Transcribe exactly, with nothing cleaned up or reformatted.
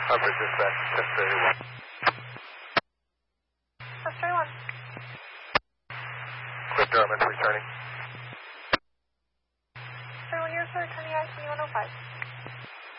Upper dispatch, ten thirty-one. ten thirty-one. Quick Dartmouth returning. thirty-one, you're returning I C one oh five.